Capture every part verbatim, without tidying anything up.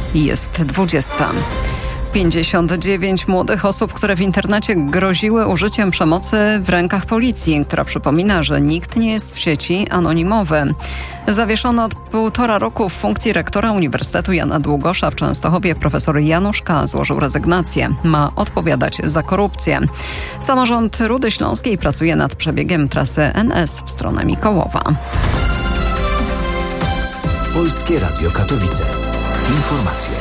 Jest dwudziesta. pięćdziesiąt dziewięć młodych osób, które w internecie groziły użyciem przemocy w rękach policji, która przypomina, że nikt nie jest w sieci anonimowy. Zawieszony od półtora roku w funkcji rektora Uniwersytetu Jana Długosza w Częstochowie profesor Janusz K. złożył rezygnację. Ma odpowiadać za korupcję. Samorząd Rudy Śląskiej pracuje nad przebiegiem trasy N S w stronę Mikołowa. Polskie Radio Katowice. Informacje.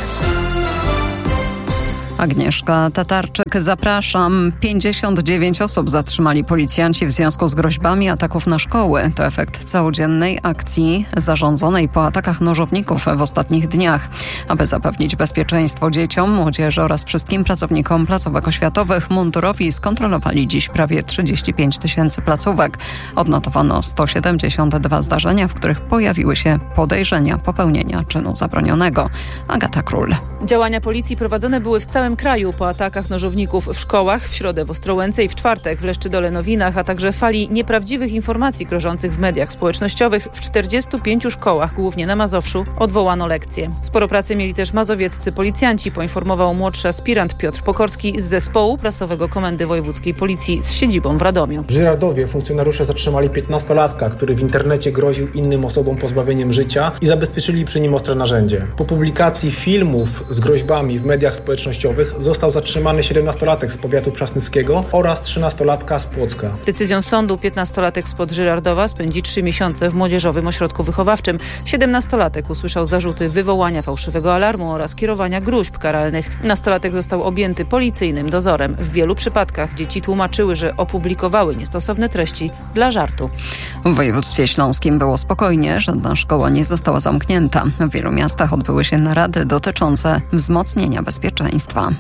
Agnieszka Tatarczyk, zapraszam. pięćdziesiąt dziewięć osób zatrzymali policjanci w związku z groźbami ataków na szkoły. To efekt całodziennej akcji zarządzonej po atakach nożowników w ostatnich dniach. Aby zapewnić bezpieczeństwo dzieciom, młodzieży oraz wszystkim pracownikom placówek oświatowych, mundurowi skontrolowali dziś prawie trzydzieści pięć tysięcy placówek. Odnotowano sto siedemdziesiąt dwa zdarzenia, w których pojawiły się podejrzenia popełnienia czynu zabronionego. Agata Król. Działania policji prowadzone były w całym kraju po atakach nożowników w szkołach, w środę w Ostrołęce i w czwartek w Leszczydole-Nowinach, a także fali nieprawdziwych informacji krążących w mediach społecznościowych. W czterdziestu pięciu szkołach, głównie na Mazowszu, odwołano lekcje. Sporo pracy mieli też mazowieccy policjanci, poinformował młodszy aspirant Piotr Pokorski z zespołu prasowego Komendy Wojewódzkiej Policji z siedzibą w Radomiu. W Żyrardowie funkcjonariusze zatrzymali piętnastolatka, który w internecie groził innym osobom pozbawieniem życia i zabezpieczyli przy nim ostre narzędzie. Po publikacji filmów z groźbami w mediach społecznościowych został zatrzymany siedemnastolatek z powiatu przasnyskiego oraz trzynastolatka z Płocka. Decyzją sądu piętnastolatek spod Żyrardowa spędzi trzy miesiące w młodzieżowym ośrodku wychowawczym. siedemnastolatek usłyszał zarzuty wywołania fałszywego alarmu oraz kierowania gruźb karalnych. Nastolatek został objęty policyjnym dozorem. W wielu przypadkach dzieci tłumaczyły, że opublikowały niestosowne treści dla żartu. W województwie śląskim było spokojnie, żadna szkoła nie została zamknięta. W wielu miastach odbyły się narady dotyczące wzmocnienia bezpieczeństwa.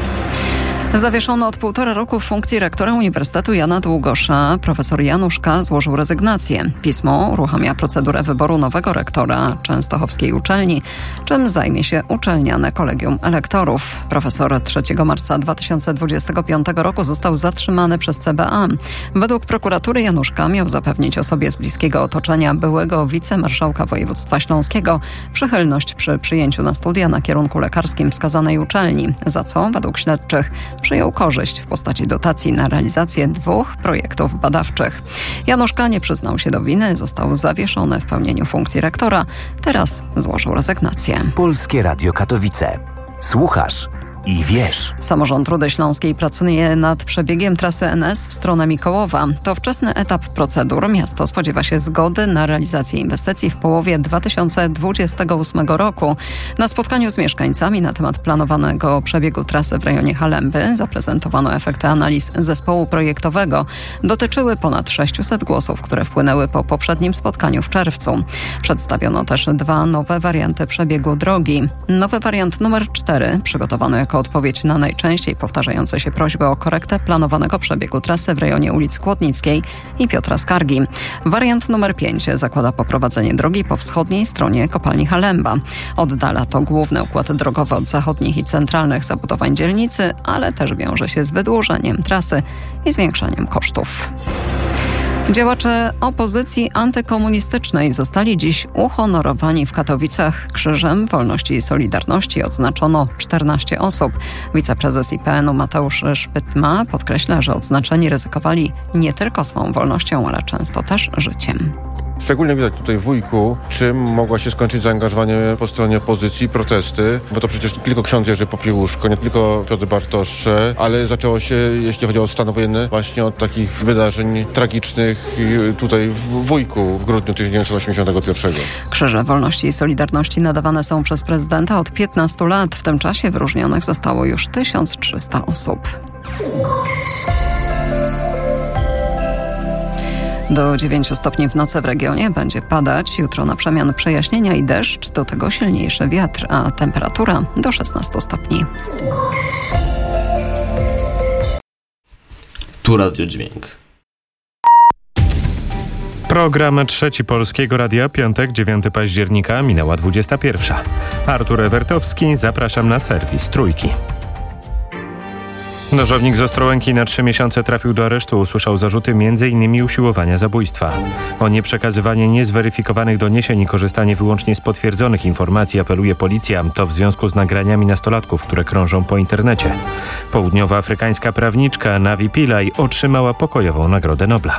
Zawieszony od półtora roku w funkcji rektora Uniwersytetu Jana Długosza profesor Janusz K. złożył rezygnację. Pismo uruchamia procedurę wyboru nowego rektora częstochowskiej uczelni, czym zajmie się uczelniane kolegium elektorów. Profesor trzeciego marca dwa tysiące dwudziestego piątego roku został zatrzymany przez C B A. Według prokuratury Janusz K. miał zapewnić osobie z bliskiego otoczenia byłego wicemarszałka województwa śląskiego przychylność przy przyjęciu na studia na kierunku lekarskim wskazanej uczelni, za co według śledczych przyjął korzyść w postaci dotacji na realizację dwóch projektów badawczych. Janusz K. nie przyznał się do winy, został zawieszony w pełnieniu funkcji rektora. Teraz złożył rezygnację. Polskie Radio Katowice. Słuchasz i wiesz. Samorząd Rudy Śląskiej pracuje nad przebiegiem trasy N S w stronę Mikołowa. To wczesny etap procedur. Miasto spodziewa się zgody na realizację inwestycji w połowie dwa tysiące dwudziestego ósmego roku. Na spotkaniu z mieszkańcami na temat planowanego przebiegu trasy w rejonie Halemby zaprezentowano efekty analiz zespołu projektowego. Dotyczyły ponad sześciuset głosów, które wpłynęły po poprzednim spotkaniu w czerwcu. Przedstawiono też dwa nowe warianty przebiegu drogi. Nowy wariant numer cztery, przygotowany jako odpowiedź na najczęściej powtarzające się prośby o korektę planowanego przebiegu trasy w rejonie ulic Kłodnickiej i Piotra Skargi. Wariant numer pięć zakłada poprowadzenie drogi po wschodniej stronie kopalni Halemba. Oddala to główny układ drogowy od zachodnich i centralnych zabudowań dzielnicy, ale też wiąże się z wydłużeniem trasy i zwiększaniem kosztów. Działacze opozycji antykomunistycznej zostali dziś uhonorowani w Katowicach Krzyżem Wolności i Solidarności. Odznaczono czternaście osób. Wiceprezes I P N u Mateusz Szpytma podkreśla, że odznaczeni ryzykowali nie tylko swoją wolnością, ale często też życiem. Szczególnie widać tutaj w Wujku, czym mogła się skończyć zaangażowanie po stronie opozycji, protesty, bo to przecież nie tylko ksiądz Jerzy Popiełuszko, nie tylko Piotr Bartoszcze, ale zaczęło się, jeśli chodzi o stan wojenny, właśnie od takich wydarzeń tragicznych tutaj w Wujku w grudniu tysiąc dziewięćset osiemdziesiątego pierwszego. Krzyże Wolności i Solidarności nadawane są przez prezydenta od piętnastu lat. W tym czasie wyróżnionych zostało już tysiąc trzysta osób. Do dziewięciu stopni w nocy w regionie będzie padać. Jutro na przemian przejaśnienia i deszcz, do tego silniejszy wiatr, a temperatura do szesnastu stopni. Tu Radio Dźwięk. Program Trzeci Polskiego Radia, piątek, dziewiątego października, minęła dwudziesta pierwsza. Artur Ewertowski, zapraszam na serwis Trójki. Nożownik z Ostrołęki na trzy miesiące trafił do aresztu. Usłyszał zarzuty między innymi usiłowania zabójstwa. O nieprzekazywanie niezweryfikowanych doniesień i korzystanie wyłącznie z potwierdzonych informacji apeluje policja. To w związku z nagraniami nastolatków, które krążą po internecie. Południowoafrykańska prawniczka Navi Pillay otrzymała pokojową Nagrodę Nobla.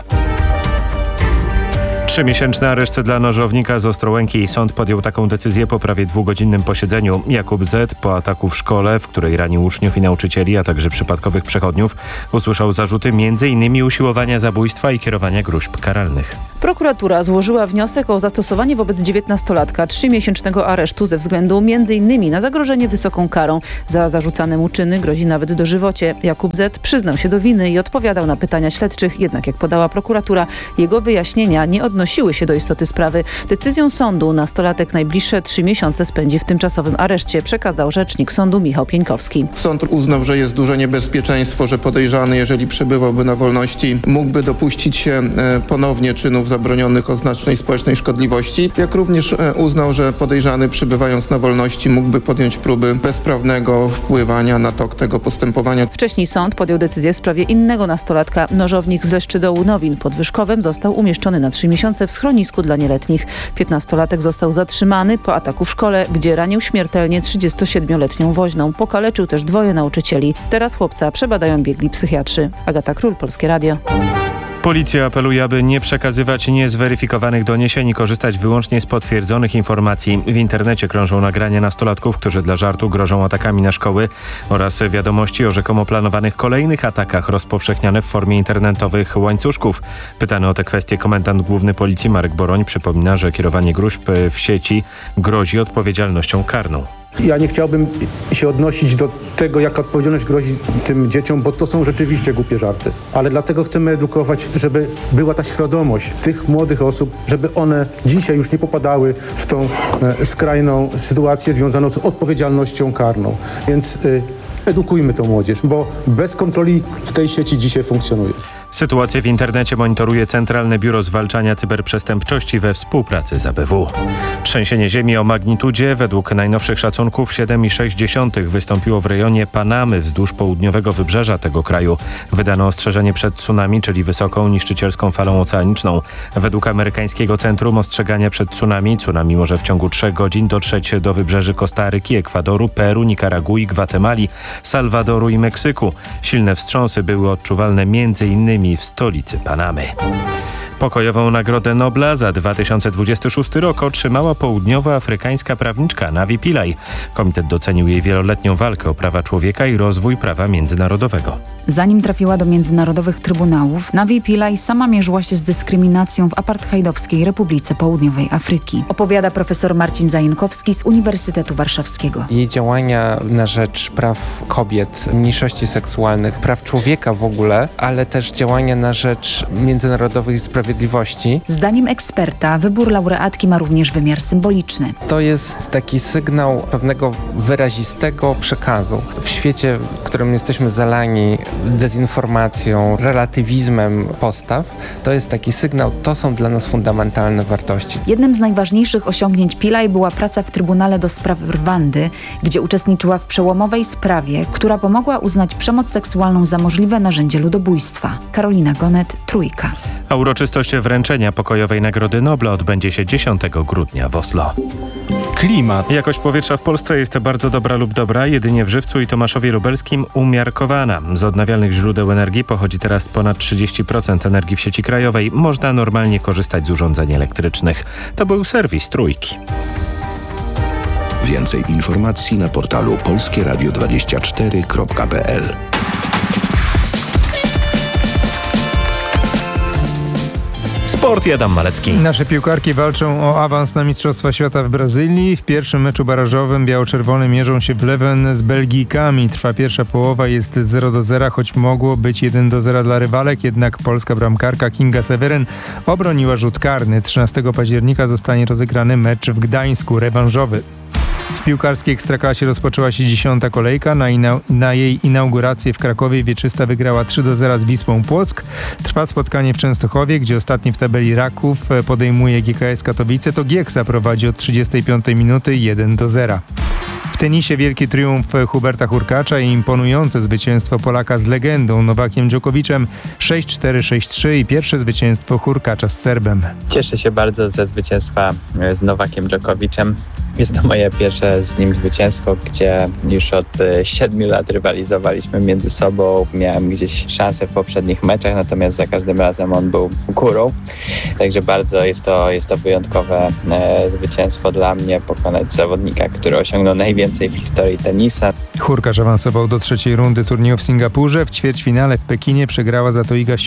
Trzymiesięczny areszt dla nożownika z Ostrołęki. Sąd podjął taką decyzję po prawie dwugodzinnym posiedzeniu. Jakub Z. po ataku w szkole, w której ranił uczniów i nauczycieli, a także przypadkowych przechodniów, usłyszał zarzuty między innymi usiłowania zabójstwa i kierowania gróźb karalnych. Prokuratura złożyła wniosek o zastosowanie wobec dziewiętnastolatka trzymiesięcznego aresztu ze względu między innymi na zagrożenie wysoką karą. Za zarzucane mu czyny grozi nawet dożywocie. Jakub Z. przyznał się do winy i odpowiadał na pytania śledczych, jednak jak podała prokuratura, jego wyjaśnienia nie odnosiły się do istoty sprawy. Decyzją sądu nastolatek najbliższe trzy miesiące spędzi w tymczasowym areszcie, przekazał rzecznik sądu Michał Pieńkowski. Sąd uznał, że jest duże niebezpieczeństwo, że podejrzany, jeżeli przebywałby na wolności, mógłby dopuścić się ponownie czynów zabronionych o znacznej społecznej szkodliwości, jak również uznał, że podejrzany, przebywając na wolności, mógłby podjąć próby bezprawnego wpływania na tok tego postępowania. Wcześniej sąd podjął decyzję w sprawie innego nastolatka. Nożownik z Leszczydołu Nowin pod Wyszkowem został umieszczony na trzy miesiące w schronisku dla nieletnich. Piętnastolatek został zatrzymany po ataku w szkole, gdzie ranił śmiertelnie trzydziestosiedmioletnią woźną. Pokaleczył też dwoje nauczycieli. Teraz chłopca przebadają biegli psychiatrzy. Agata Król, Polskie Radio. Policja apeluje, aby nie przekazywać niezweryfikowanych doniesień i korzystać wyłącznie z potwierdzonych informacji. W internecie krążą nagrania nastolatków, którzy dla żartu grożą atakami na szkoły oraz wiadomości o rzekomo planowanych kolejnych atakach rozpowszechniane w formie internetowych łańcuszków. Pytany o tę kwestię komendant główny policji Marek Boroń przypomina, że kierowanie gróźb w sieci grozi odpowiedzialnością karną. Ja nie chciałbym się odnosić do tego, jaka odpowiedzialność grozi tym dzieciom, bo to są rzeczywiście głupie żarty. Ale dlatego chcemy edukować, żeby była ta świadomość tych młodych osób, żeby one dzisiaj już nie popadały w tą e, skrajną sytuację związaną z odpowiedzialnością karną. Więc e, edukujmy tę młodzież, bo bez kontroli w tej sieci dzisiaj funkcjonuje. Sytuację w internecie monitoruje Centralne Biuro Zwalczania Cyberprzestępczości we współpracy z A B W. Trzęsienie ziemi o magnitudzie według najnowszych szacunków siedem przecinek sześć wystąpiło w rejonie Panamy wzdłuż południowego wybrzeża tego kraju. Wydano ostrzeżenie przed tsunami, czyli wysoką niszczycielską falą oceaniczną. Według amerykańskiego Centrum Ostrzegania przed Tsunami, tsunami może w ciągu trzech godzin dotrzeć do wybrzeży Kostaryki, Ekwadoru, Peru, Nikaragui, Gwatemali, Salwadoru i Meksyku. Silne wstrząsy były odczuwalne między innymi w stolicy Panamy. Pokojową Nagrodę Nobla za dwa tysiące dwudziesty szósty rok otrzymała południowoafrykańska prawniczka Navi Pillay. Komitet docenił jej wieloletnią walkę o prawa człowieka i rozwój prawa międzynarodowego. Zanim trafiła do międzynarodowych trybunałów, Navi Pillay sama mierzyła się z dyskryminacją w apartheidowskiej Republice Południowej Afryki. Opowiada profesor Marcin Zajnkowski z Uniwersytetu Warszawskiego. Jej działania na rzecz praw kobiet, mniejszości seksualnych, praw człowieka w ogóle, ale też działania na rzecz międzynarodowych sprawiedliwości. Zdaniem eksperta wybór laureatki ma również wymiar symboliczny. To jest taki sygnał pewnego wyrazistego przekazu. W świecie, w którym jesteśmy zalani dezinformacją, relatywizmem postaw, to jest taki sygnał, to są dla nas fundamentalne wartości. Jednym z najważniejszych osiągnięć Pillay była praca w Trybunale do Spraw Rwandy, gdzie uczestniczyła w przełomowej sprawie, która pomogła uznać przemoc seksualną za możliwe narzędzie ludobójstwa. Karolina Gonet, Trójka. A uroczystość wręczenia pokojowej Nagrody Nobla odbędzie się dziesiątego grudnia w Oslo. Klimat. Jakość powietrza w Polsce jest bardzo dobra lub dobra, jedynie w Żywcu i Tomaszowie Lubelskim umiarkowana. Z odnawialnych źródeł energii pochodzi teraz ponad trzydzieści procent energii w sieci krajowej. Można normalnie korzystać z urządzeń elektrycznych. To był serwis Trójki. Więcej informacji na portalu polskie radio dwadzieścia cztery kropka p l. Sport, Adam Malecki. Nasze piłkarki walczą o awans na Mistrzostwa Świata w Brazylii. W pierwszym meczu barażowym biało-czerwone mierzą się w Leuven z Belgijkami. Trwa pierwsza połowa, jest zero do zera, choć mogło być jeden do zera dla rywalek. Jednak polska bramkarka Kinga Seweryn obroniła rzut karny. trzynastego października zostanie rozegrany mecz w Gdańsku, rewanżowy. W piłkarskiej Ekstraklasie rozpoczęła się dziesiąta kolejka. Na, ina- na jej inaugurację w Krakowie Wieczysta wygrała trzy do zera z Wisłą Płock. Trwa spotkanie w Częstochowie, gdzie ostatni w tabeli Raków podejmuje G K S Katowice. To Gieksa prowadzi od trzydziestej piątej minuty jeden do zera. W tenisie wielki triumf Huberta Hurkacza i imponujące zwycięstwo Polaka z legendą Nowakiem Dżokowiczem sześć cztery sześć trzy i pierwsze zwycięstwo Hurkacza z Serbem. Cieszę się bardzo ze zwycięstwa z Nowakiem Dżokowiczem. Jest to moje pierwsze z nim zwycięstwo, gdzie już od siedmiu lat rywalizowaliśmy między sobą. Miałem gdzieś szansę w poprzednich meczach, natomiast za każdym razem on był górą. Także bardzo jest to, jest to wyjątkowe e, zwycięstwo dla mnie, pokonać zawodnika, który osiągnął najwięcej w historii tenisa. Hurkacz awansował do trzeciej rundy turnieju w Singapurze. W ćwierćfinale w Pekinie przegrała za to Iga